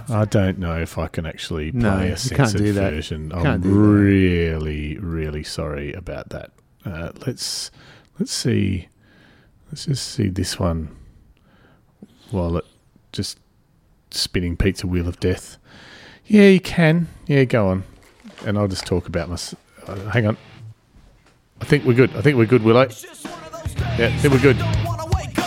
I don't know if I can actually play a censored version. I'm really, really sorry about that. Let's see. Let's just see this one while it just spinning pizza wheel of death. Yeah, you can. Yeah, go on. And I'll just talk about my... hang on. I think we're good. Willow. Yeah, I think we're good.